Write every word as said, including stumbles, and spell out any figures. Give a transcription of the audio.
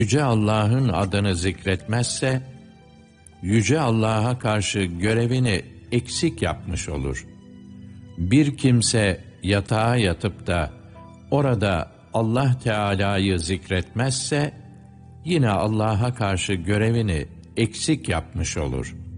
Yüce Allah'ın adını zikretmezse, Yüce Allah'a karşı görevini eksik yapmış olur. Bir kimse yatağa yatıp da orada Allah Teala'yı zikretmezse, yine Allah'a karşı görevini eksik yapmış olur.